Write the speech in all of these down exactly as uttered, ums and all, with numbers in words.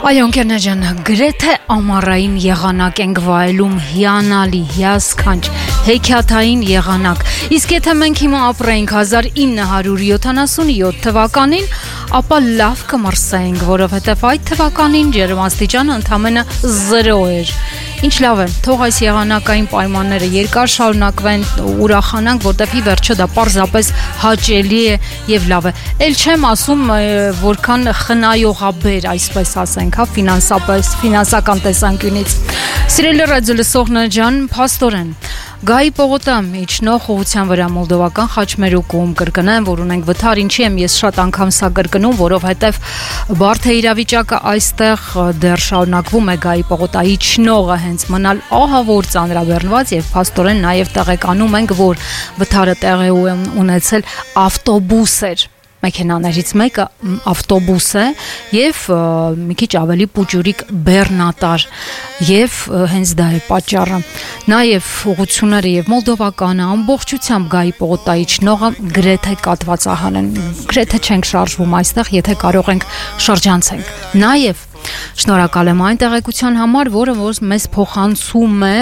Այո, ընկերներ, գրեթե ամառային եղանակ ենք վայելում, հիանալի, հիասքանչ, հեքիաթային եղանակ։ Իսկ եթե մենք հիմա ապրեինք հազար ինը հարյուր յոթանասունյոթ թվականին, ապա լավ կմրսեինք, որովհետև այդ թվականին ջերմաստիճանը ընդամենը զրո էր։ Ինչ լավ է, թող այս եղանակային պայմանները երկար շարունակվեն, ուրախանանք, որտեղ ի վերջո դա պարզապես հաճելի է եւ լավ է։ Էլ չեմ ասում, որքան խնայողաբեր, այսպես ասենք, հա, ֆինանսապես, ֆինանսական տեսանկյունից։ Սիրելի ռադիոլսողներ ջան, փաստորեն Գայի պողոտա իջնող ուղղության վրա մոլդովական խաչմերուկում կրկնեմ, որ ունենք վթար, ինչի եմ ես շատ անգամ սա կրկնում, որովհետև բարդ է իրավիճակը այստեղ դեռ շարունակվում է Գայի պողոտա իջնողը հենց մնալ ահավոր ծանրաբեռնված եւ փաստորեն նաեւ տեղեկանում ենք, որ վթարը տեղի ունեցել ավտոբուսեր մեքենաներից մեկը ավտոբուս է եւ մի քիչ ավելի պուճուրիկ բեռնատար եւ հենց դա է պատճառը նաեւ ուղղությունները եւ մոլդովականը ամբողջությամբ Գայի պողոտայի իջնողը գրեթե կատվածահան են գրեթե չենք շարժվում այստեղ եթե կարող ենք շրջանցենք նաեւ շնորհակալ եմ այն տեղեկության համար որը որ մեզ փոխանցում է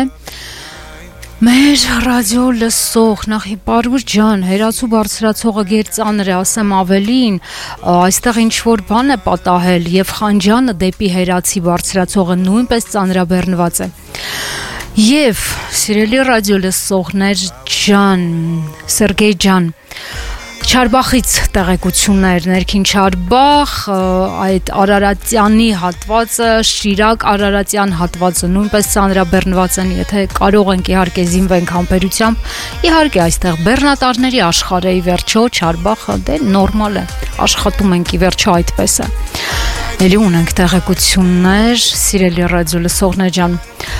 Մեր ռադիո լսող նախի Պարուր ջան, հերացու բարձրացողը գերծանր է, ասեմ ավելին, այստեղ ինչ-որ բան է պատահել եւ Խանջանը դեպի հերացի բարձրացողը նույնպես ծանրաբեռնված է։ Եվ սիրելի ռադիո լսողներ ջան, Սերգեյ ջան, Չարբախից տեղեկություններ, ներքին Չարբախ, այդ Արարատյանի հատվածը, Շիրակ Արարատյան հատվածը նույնպես ծանրաբեռնված են, եթե կարող ենք իհարկե զինվենք համբերությամբ, իհարկե այստեղ բեռնատարների աշխարհ է ի վերջո, Չարբախը դե նորմալ է, աշխատում ենք ի վերջո այդպես է։ Էլի ունենք տեղեկություններ, սիրելի ռադիո լսողներ ջան,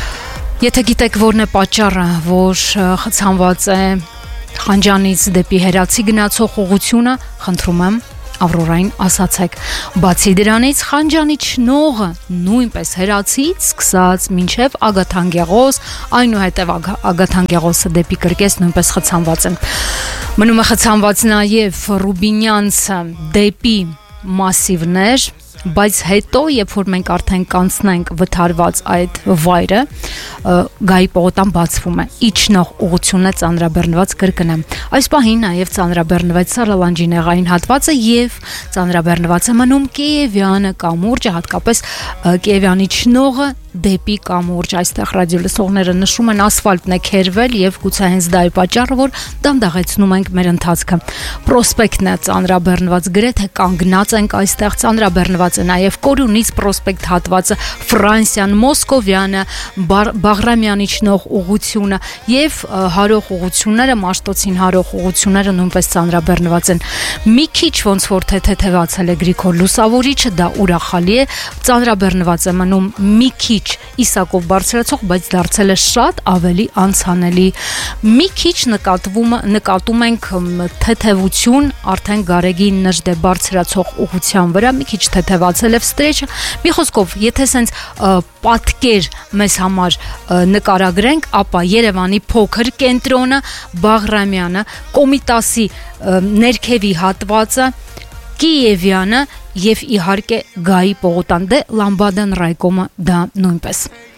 եթե գիտեք որն է պատճառը, որ խցանված է Խանջանից դեպի հերացի գնացող ուղղությունը, խնդրում եմ Ավրորային ասացեք։ Բացի դրանից Խանջանի չնողը նույնպես հերացից սկսած մինչև Ագաթանգեղոս, այնուհետև Ագաթանգեղոսը դեպի Կրկես նույնպես խցանված են։ Մնում է խցանված նաև Ռուբինյանցը դեպի Մասիվներ, բայց հետո, երբ որ մենք արդեն կանցնենք վթարված այդ վայրը, Գայի պողոտան բացվում է, իջնող ուղղությունը ծանրաբեռնված կրկնեմ։ Այս պահին նաև ծանրաբեռնված Սարալանջինեղային հատվածը եւ ծանրաբեռնված է մնում Կիևյանը կամուրջը, հատկապես Կիևյանի չնողը դեպի կամուրջ, այստեղ ռադիոլսողները նշում են ասֆալտն է քերվել եւ գուցե հենց դա է պատճառը, որ դանդաղեցնում ենք մեր ընթացքը։ Պրոսպեկտն է ծանրաբեռնված, գրեթե կանգնած ենք այստեղ, ծանրաբեռնված է նաեւ Կորյունից պրոսպեկտ հատվածը, Ֆրանսիան, Մոսկովյանը, Բաղրամյանի չնող ուղղությունը եւ հարող ուղղությունները, Մաշտոցին հարող ուղղությունները նույնպես ծանրաբեռնված են։ Մի քիչ ոնց որ թեթևացել է Գրիգոր Լուսավորիչը, դա ուրախալի է, ծանրաբեռնված է մնում մի քիչ Իսակով բարձրացող, բայց դարձել է շատ ավելի անցանելի։ Մի քիչ նկատվում նկատում ենք թեթևություն արդեն Գարեգի Նժդե բարձրացող ուղղության վրա, մի քիչ թեթևացել է վստրեչը։ Մի խոսքով, եթե սենց պատկեր մեզ համար նկարագրենք, ապա Երևանի փոքր կենտրոնը, Բաղրամյանը, Կոմիտասի ներքևի հատվածը, Կիևյանը եւ իհարկե Գայի պողոտան դե Լամբադան ռայկոմը դա նույնպես։